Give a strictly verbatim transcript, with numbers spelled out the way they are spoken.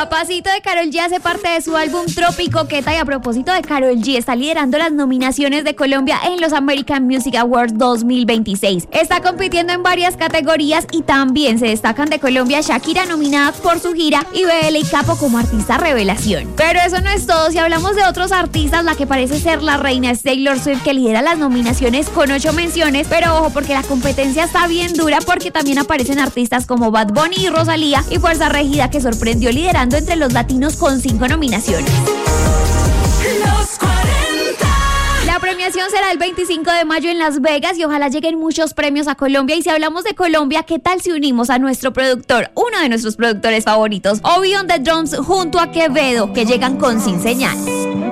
Papacito de Karol G hace parte de su álbum Tropicoqueta y a propósito de Karol G, está liderando las nominaciones de Colombia en los American Music Awards dos mil veintiséis. Está compitiendo en varias categorías y también se destacan de Colombia Shakira, nominada por su gira, y B L y Capo como artista revelación. Pero eso no es todo. Si hablamos de otros artistas, la que parece ser la reina es Taylor Swift, que lidera las nominaciones con ocho menciones, pero ojo porque la competencia está bien dura porque también aparecen artistas como Bad Bunny y Rosalía y Fuerza Regida, que sorprendió liderando entre los latinos con cinco nominaciones. Los cuarenta. La premiación será el veinticinco de mayo en Las Vegas y ojalá lleguen muchos premios a Colombia. Y si hablamos de Colombia, ¿qué tal si unimos a nuestro productor, uno de nuestros productores favoritos, Obi on the Drums, junto a Quevedo, que llegan con Sin Señal?